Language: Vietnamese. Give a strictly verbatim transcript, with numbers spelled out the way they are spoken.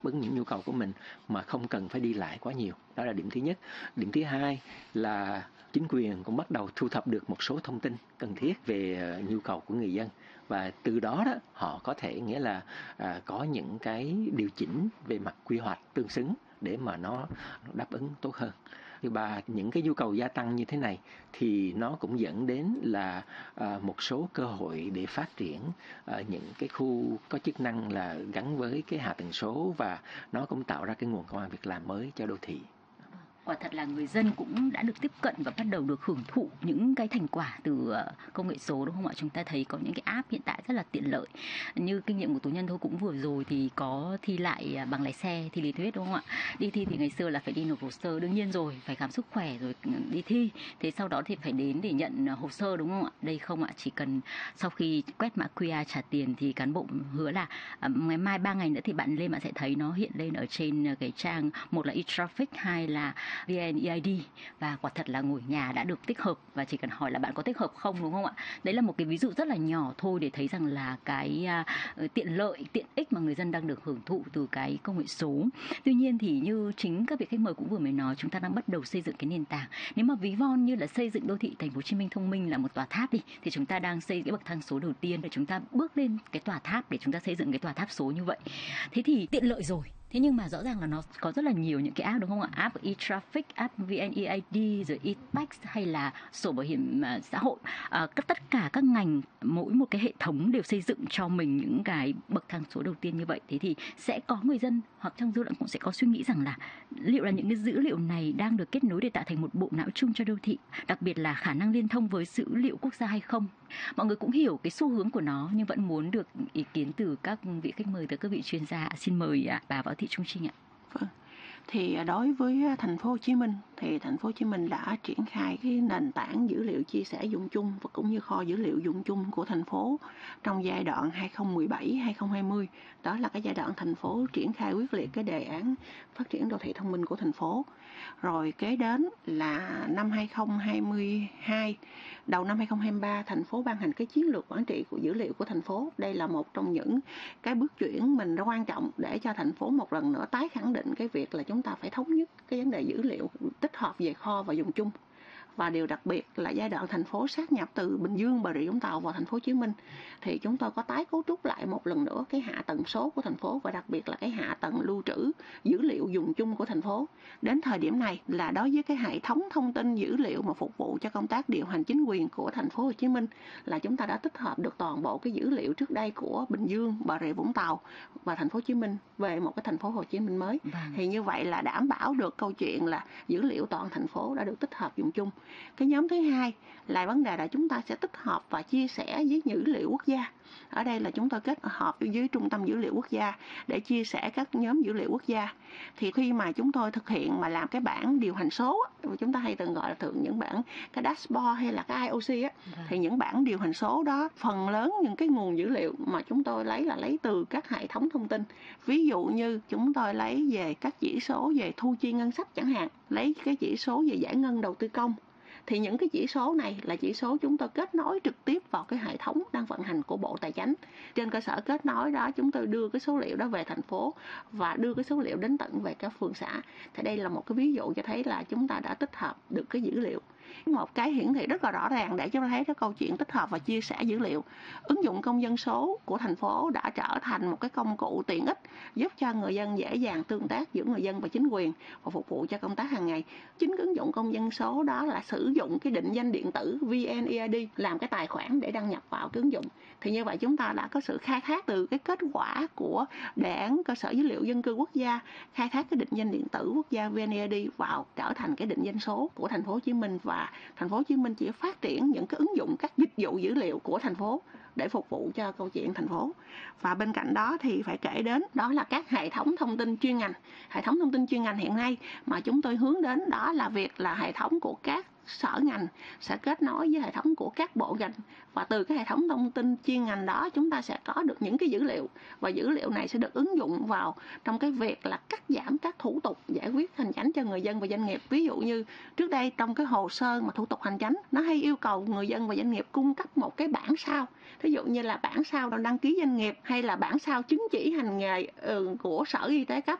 ứng những nhu cầu của mình mà không cần phải đi lại quá nhiều. Đó là điểm thứ nhất. Điểm thứ hai là chính quyền cũng bắt đầu thu thập được một số thông tin cần thiết về nhu cầu của người dân, và từ đó đó họ có thể nghĩa là à, có những cái điều chỉnh về mặt quy hoạch tương xứng để mà nó đáp ứng tốt hơn. Thứ ba, những cái nhu cầu gia tăng như thế này thì nó cũng dẫn đến là à, một số cơ hội để phát triển à, những cái khu có chức năng là gắn với cái hạ tầng số, và nó cũng tạo ra cái nguồn công an việc làm mới cho đô thị. Quả thật là người dân cũng đã được tiếp cận và bắt đầu được hưởng thụ những cái thành quả từ công nghệ số, đúng không ạ? Chúng ta thấy có những cái app hiện tại rất là tiện lợi. Như kinh nghiệm của tù nhân thôi, cũng vừa rồi thì có thi lại bằng lái xe, thi lý thuyết, đúng không ạ? Đi thi thì ngày xưa là phải đi nộp hồ sơ, đương nhiên rồi, phải khám sức khỏe rồi đi thi. Thế sau đó thì phải đến để nhận hồ sơ, đúng không ạ? Đây không ạ, chỉ cần sau khi quét mã quy rờ trả tiền thì cán bộ hứa là ngày mai ba ngày nữa thì bạn lên bạn sẽ thấy nó hiện lên ở trên cái trang, một là e-traffic, hai là vê en e i đê, và quả thật là ngồi nhà đã được tích hợp, và chỉ cần hỏi là bạn có tích hợp không, đúng không ạ? Đấy là một cái ví dụ rất là nhỏ thôi để thấy rằng là cái uh, tiện lợi, tiện ích mà người dân đang được hưởng thụ từ cái công nghệ số. Tuy nhiên thì như chính các vị khách mời cũng vừa mới nói, chúng ta đang bắt đầu xây dựng cái nền tảng. Nếu mà ví von như là xây dựng đô thị Thành phố Hồ Chí Minh thông minh là một tòa tháp đi, thì chúng ta đang xây cái bậc thang số đầu tiên để chúng ta bước lên cái tòa tháp để chúng ta xây dựng cái tòa tháp số như vậy. Thế thì tiện lợi rồi. Thế nhưng mà rõ ràng là nó có rất là nhiều những cái app, đúng không ạ? App e-traffic, app vê en e i đê, rồi e-tax hay là sổ bảo hiểm uh, xã hội. Uh, tất cả các ngành, mỗi một cái hệ thống đều xây dựng cho mình những cái bậc thang số đầu tiên như vậy. Thế thì sẽ có người dân hoặc trong dư luận cũng sẽ có suy nghĩ rằng là liệu là những cái dữ liệu này đang được kết nối để tạo thành một bộ não chung cho đô thị, đặc biệt là khả năng liên thông với dữ liệu quốc gia hay không. Mọi người cũng hiểu cái xu hướng của nó nhưng vẫn muốn được ý kiến từ các vị khách mời, từ các vị chuyên gia. Xin mời bà Võ Thị Trung Trinh ạ. Vâng. Thì đối với thành phố Hồ Chí Minh thì thành phố Hồ Chí Minh đã triển khai cái nền tảng dữ liệu chia sẻ dùng chung và cũng như kho dữ liệu dùng chung của thành phố trong giai đoạn hai không một bảy hai không hai không. Đó là cái giai đoạn thành phố triển khai quyết liệt cái đề án phát triển đô thị thông minh của thành phố. Rồi kế đến là năm hai không hai hai, đầu năm hai không hai ba, thành phố ban hành cái chiến lược quản trị của dữ liệu của thành phố. Đây là một trong những cái bước chuyển mình rất quan trọng để cho thành phố một lần nữa tái khẳng định cái việc là chúng ta phải thống nhất cái vấn đề dữ liệu tích hợp về kho và dùng chung. Và điều đặc biệt là giai đoạn thành phố sát nhập từ Bình Dương, Bà Rịa Vũng Tàu vào thành phố Hồ Chí Minh thì chúng tôi có tái cấu trúc lại một lần nữa cái hạ tầng số của thành phố, và đặc biệt là cái hạ tầng lưu trữ dữ liệu dùng chung của thành phố. Đến thời điểm này là đối với cái hệ thống thông tin dữ liệu mà phục vụ cho công tác điều hành chính quyền của thành phố Hồ Chí Minh là chúng ta đã tích hợp được toàn bộ cái dữ liệu trước đây của Bình Dương, Bà Rịa Vũng Tàu và thành phố Hồ Chí Minh về một cái thành phố Hồ Chí Minh mới. Vâng. Thì như vậy là đảm bảo được câu chuyện là dữ liệu toàn thành phố đã được tích hợp dùng chung. Cái nhóm thứ hai là vấn đề là chúng ta sẽ tích hợp và chia sẻ với dữ liệu quốc gia. Ở đây là chúng tôi kết hợp với Trung tâm Dữ liệu Quốc gia để chia sẻ các nhóm dữ liệu quốc gia. Thì khi mà chúng tôi thực hiện mà làm cái bảng điều hành số, chúng ta hay từng gọi là thường những bảng cái dashboard hay là cái i o xê á, thì những bảng điều hành số đó phần lớn những cái nguồn dữ liệu mà chúng tôi lấy là lấy từ các hệ thống thông tin. Ví dụ như chúng tôi lấy về các chỉ số về thu chi ngân sách chẳng hạn, lấy cái chỉ số về giải ngân đầu tư công. Thì những cái chỉ số này là chỉ số chúng tôi kết nối trực tiếp vào cái hệ thống đang vận hành của Bộ Tài chính. Trên cơ sở kết nối đó, chúng tôi đưa cái số liệu đó về thành phố và đưa cái số liệu đến tận về các phường xã. Thì đây là một cái ví dụ cho thấy là chúng ta đã tích hợp được cái dữ liệu. Một cái hiển thị rất là rõ ràng để chúng ta thấy cái câu chuyện tích hợp và chia sẻ dữ liệu. Ứng dụng công dân số của thành phố đã trở thành một cái công cụ tiện ích giúp cho người dân dễ dàng tương tác giữa người dân và chính quyền và phục vụ cho công tác hàng ngày. Chính ứng dụng công dân số đó là sử dụng cái định danh điện tử vê en e i đê làm cái tài khoản để đăng nhập vào cái ứng dụng. Thì như vậy chúng ta đã có sự khai thác từ cái kết quả của đề án cơ sở dữ liệu dân cư quốc gia, khai thác cái định danh điện tử quốc gia vê en e i đê vào trở thành cái định danh số của thành phố Hồ Chí Minh, và thành phố Hồ Chí Minh chỉ phát triển những cái ứng dụng các dịch vụ dữ liệu của thành phố để phục vụ cho câu chuyện thành phố. Và bên cạnh đó thì phải kể đến đó là các hệ thống thông tin chuyên ngành. Hệ thống thông tin chuyên ngành hiện nay mà chúng tôi hướng đến đó là việc là hệ thống của các sở ngành sẽ kết nối với hệ thống của các bộ ngành, và từ cái hệ thống thông tin chuyên ngành đó chúng ta sẽ có được những cái dữ liệu, và dữ liệu này sẽ được ứng dụng vào trong cái việc là cắt giảm các thủ tục giải quyết hành chính cho người dân và doanh nghiệp. Ví dụ như trước đây trong cái hồ sơ mà thủ tục hành chính, nó hay yêu cầu người dân và doanh nghiệp cung cấp một cái bản sao, ví dụ như là bản sao đăng ký doanh nghiệp hay là bản sao chứng chỉ hành nghề của Sở Y tế cấp.